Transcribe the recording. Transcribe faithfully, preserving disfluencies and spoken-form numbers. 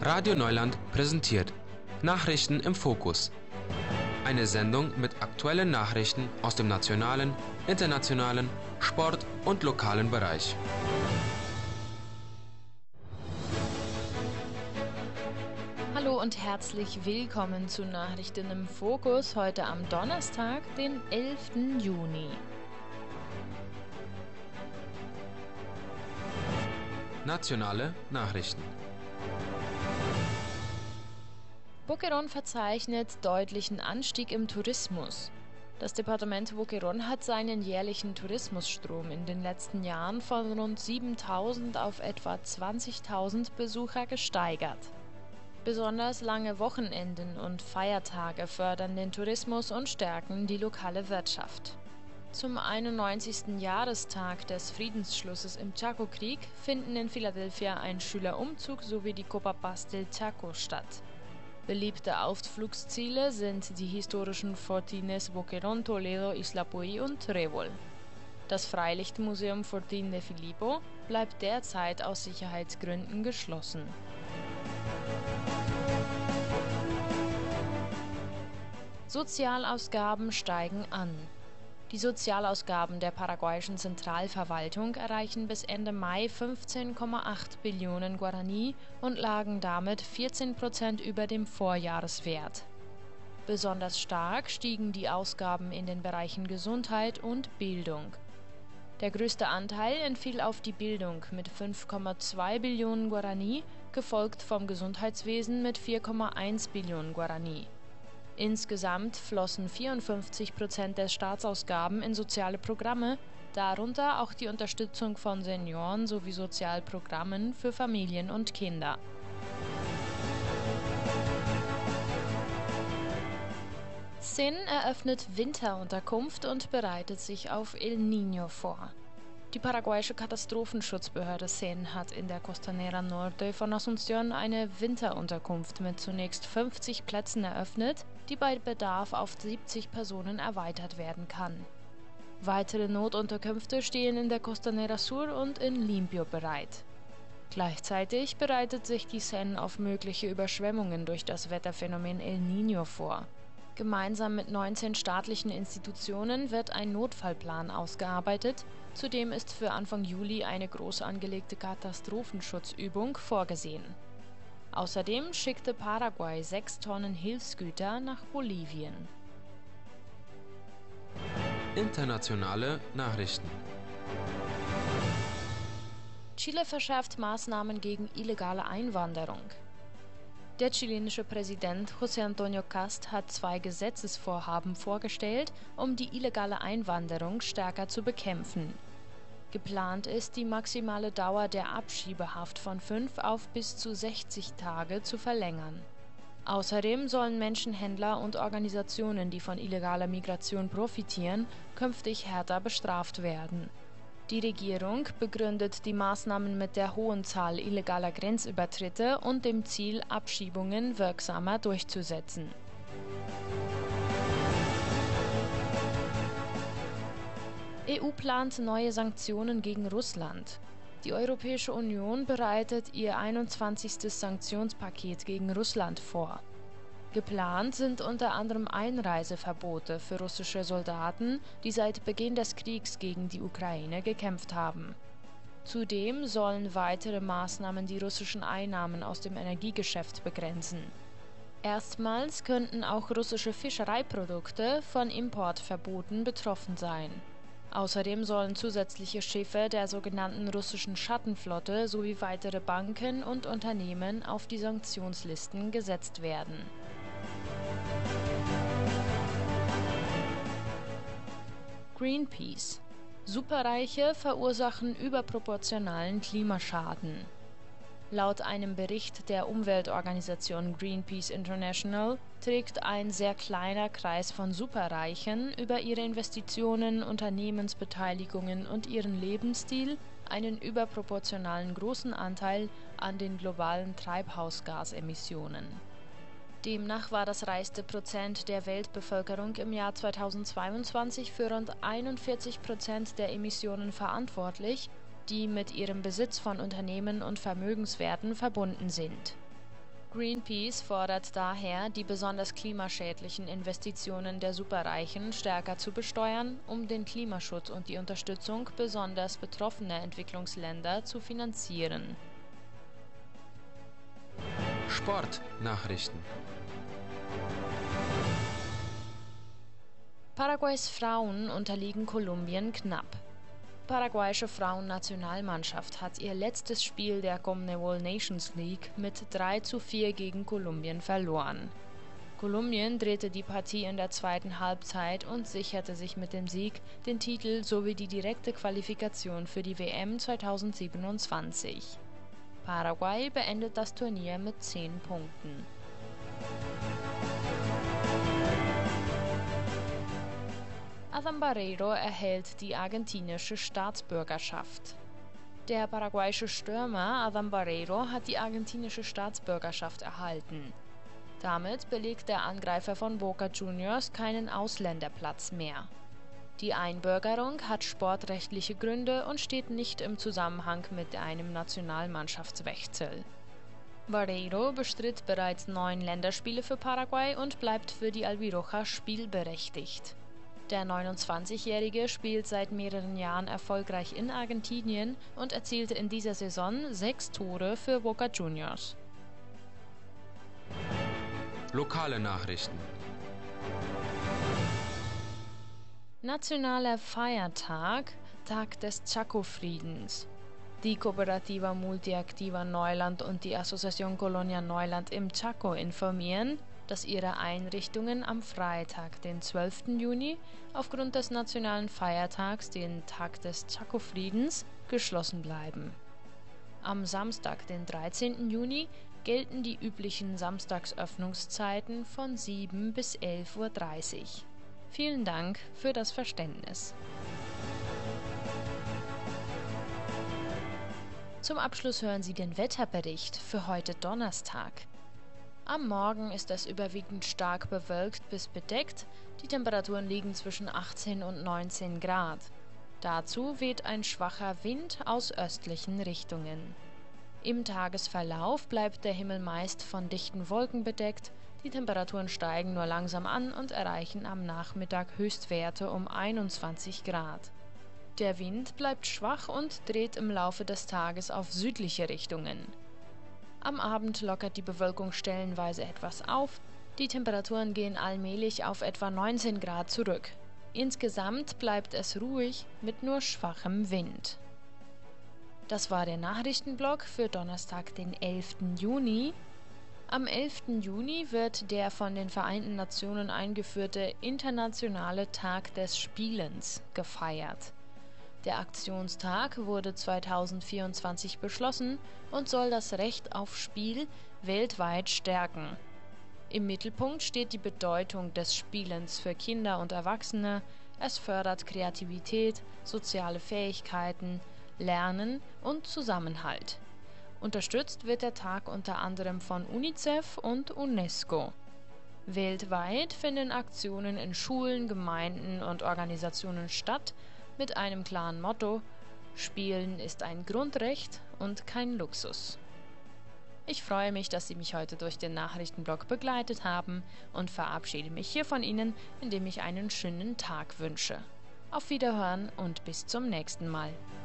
Radio Neuland präsentiert Nachrichten im Fokus. Eine Sendung mit aktuellen Nachrichten aus dem nationalen, internationalen, Sport- und lokalen Bereich. Hallo und herzlich willkommen zu Nachrichten im Fokus heute am Donnerstag, den elften Juni. Nationale Nachrichten. Boquerón verzeichnet deutlichen Anstieg im Tourismus. Das Departement Boquerón hat seinen jährlichen Tourismusstrom in den letzten Jahren von rund siebentausend auf etwa zwanzigtausend Besucher gesteigert. Besonders lange Wochenenden und Feiertage fördern den Tourismus und stärken die lokale Wirtschaft. Zum einundneunzigsten Jahrestag des Friedensschlusses im Chaco-Krieg finden in Philadelphia ein Schülerumzug sowie die Copa Paz del Chaco statt. Beliebte Ausflugsziele sind die historischen Fortines Boquerón, Toledo, Isla Puy und Trébol. Das Freilichtmuseum Fortín de Filippo bleibt derzeit aus Sicherheitsgründen geschlossen. Sozialausgaben steigen an. Die Sozialausgaben der paraguayischen Zentralverwaltung erreichen bis Ende Mai fünfzehn Komma acht Billionen Guarani und lagen damit vierzehn Prozent über dem Vorjahreswert. Besonders stark stiegen die Ausgaben in den Bereichen Gesundheit und Bildung. Der größte Anteil entfiel auf die Bildung mit fünf Komma zwei Billionen Guarani, gefolgt vom Gesundheitswesen mit vier Komma eins Billionen Guarani. Insgesamt flossen vierundfünfzig Prozent der Staatsausgaben in soziale Programme, darunter auch die Unterstützung von Senioren sowie Sozialprogrammen für Familien und Kinder. S E N eröffnet Winterunterkunft und bereitet sich auf El Niño vor. Die paraguayische Katastrophenschutzbehörde S E N hat in der Costanera Norte von Asunción eine Winterunterkunft mit zunächst fünfzig Plätzen eröffnet, die bei Bedarf auf siebzig Personen erweitert werden kann. Weitere Notunterkünfte stehen in der Costanera Sur und in Limpio bereit. Gleichzeitig bereitet sich die S E N auf mögliche Überschwemmungen durch das Wetterphänomen El Niño vor. Gemeinsam mit neunzehn staatlichen Institutionen wird ein Notfallplan ausgearbeitet. Zudem ist für Anfang Juli eine groß angelegte Katastrophenschutzübung vorgesehen. Außerdem schickte Paraguay sechs Tonnen Hilfsgüter nach Bolivien. Internationale Nachrichten. Chile verschärft Maßnahmen gegen illegale Einwanderung. Der chilenische Präsident José Antonio Cast hat zwei Gesetzesvorhaben vorgestellt, um die illegale Einwanderung stärker zu bekämpfen. Geplant ist, die maximale Dauer der Abschiebehaft von fünf auf bis zu sechzig Tage zu verlängern. Außerdem sollen Menschenhändler und Organisationen, die von illegaler Migration profitieren, künftig härter bestraft werden. Die Regierung begründet die Maßnahmen mit der hohen Zahl illegaler Grenzübertritte und dem Ziel, Abschiebungen wirksamer durchzusetzen. E U plant neue Sanktionen gegen Russland. Die Europäische Union bereitet ihr einundzwanzigstes Sanktionspaket gegen Russland vor. Geplant sind unter anderem Einreiseverbote für russische Soldaten, die seit Beginn des Kriegs gegen die Ukraine gekämpft haben. Zudem sollen weitere Maßnahmen die russischen Einnahmen aus dem Energiegeschäft begrenzen. Erstmals könnten auch russische Fischereiprodukte von Importverboten betroffen sein. Außerdem sollen zusätzliche Schiffe der sogenannten russischen Schattenflotte sowie weitere Banken und Unternehmen auf die Sanktionslisten gesetzt werden. Greenpeace. Superreiche verursachen überproportionalen Klimaschaden. Laut einem Bericht der Umweltorganisation Greenpeace International trägt ein sehr kleiner Kreis von Superreichen über ihre Investitionen, Unternehmensbeteiligungen und ihren Lebensstil einen überproportionalen großen Anteil an den globalen Treibhausgasemissionen. Demnach war das reichste Prozent der Weltbevölkerung im Jahr zweitausendzweiundzwanzig für rund einundvierzig Prozent der Emissionen verantwortlich, die mit ihrem Besitz von Unternehmen und Vermögenswerten verbunden sind. Greenpeace fordert daher, die besonders klimaschädlichen Investitionen der Superreichen stärker zu besteuern, um den Klimaschutz und die Unterstützung besonders betroffener Entwicklungsländer zu finanzieren. Sportnachrichten. Paraguays Frauen unterliegen Kolumbien knapp. Die paraguayische Frauennationalmannschaft hat ihr letztes Spiel der CONMEBOL Nations League mit drei zu vier gegen Kolumbien verloren. Kolumbien drehte die Partie in der zweiten Halbzeit und sicherte sich mit dem Sieg den Titel sowie die direkte Qualifikation für die W M zweitausendsiebenundzwanzig. Paraguay beendet das Turnier mit zehn Punkten. Adán Barreiro erhält die argentinische Staatsbürgerschaft. Der paraguayische Stürmer Adán Barreiro hat die argentinische Staatsbürgerschaft erhalten. Damit belegt der Angreifer von Boca Juniors keinen Ausländerplatz mehr. Die Einbürgerung hat sportrechtliche Gründe und steht nicht im Zusammenhang mit einem Nationalmannschaftswechsel. Barreiro bestritt bereits neun Länderspiele für Paraguay und bleibt für die Albiroja spielberechtigt. Der neunundzwanzigjährige spielt seit mehreren Jahren erfolgreich in Argentinien und erzielte in dieser Saison sechs Tore für Boca Juniors. Lokale Nachrichten. Nationaler Feiertag, Tag des Chaco-Friedens. Die Cooperativa Multiactiva Neuland und die Asociación Colonia Neuland im Chaco informieren, dass ihre Einrichtungen am Freitag, den zwölften Juni, aufgrund des nationalen Feiertags, den Tag des Chaco-Friedens, geschlossen bleiben. Am Samstag, den dreizehnten Juni, gelten die üblichen Samstagsöffnungszeiten von sieben bis elf Uhr dreißig. Vielen Dank für das Verständnis. Zum Abschluss hören Sie den Wetterbericht für heute Donnerstag. Am Morgen ist es überwiegend stark bewölkt bis bedeckt, die Temperaturen liegen zwischen achtzehn und neunzehn Grad. Dazu weht ein schwacher Wind aus östlichen Richtungen. Im Tagesverlauf bleibt der Himmel meist von dichten Wolken bedeckt, die Temperaturen steigen nur langsam an und erreichen am Nachmittag Höchstwerte um einundzwanzig Grad. Der Wind bleibt schwach und dreht im Laufe des Tages auf südliche Richtungen. Am Abend lockert die Bewölkung stellenweise etwas auf, die Temperaturen gehen allmählich auf etwa neunzehn Grad zurück. Insgesamt bleibt es ruhig mit nur schwachem Wind. Das war der Nachrichtenblock für Donnerstag, den elften Juni. Am elften Juni wird der von den Vereinten Nationen eingeführte Internationale Tag des Spielens gefeiert. Der Aktionstag wurde zweitausendvierundzwanzig beschlossen und soll das Recht auf Spiel weltweit stärken. Im Mittelpunkt steht die Bedeutung des Spielens für Kinder und Erwachsene. Es fördert Kreativität, soziale Fähigkeiten, Lernen und Zusammenhalt. Unterstützt wird der Tag unter anderem von UNICEF und UNESCO. Weltweit finden Aktionen in Schulen, Gemeinden und Organisationen statt, mit einem klaren Motto: Spielen ist ein Grundrecht und kein Luxus. Ich freue mich, dass Sie mich heute durch den Nachrichtenblock begleitet haben und verabschiede mich hier von Ihnen, indem ich einen schönen Tag wünsche. Auf Wiederhören und bis zum nächsten Mal.